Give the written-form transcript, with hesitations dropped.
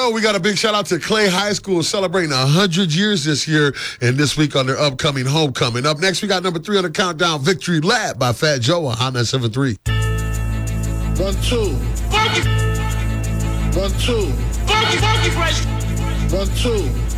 know we got a big shout out to Clay High School celebrating 100 years this year and this week on their upcoming homecoming. Up next, we got number 3 on the countdown, Victory Lap by Fat Joe on Hot 97.3. 1, 2. Funky. 1, 2. Funky, fresh. 1, 2.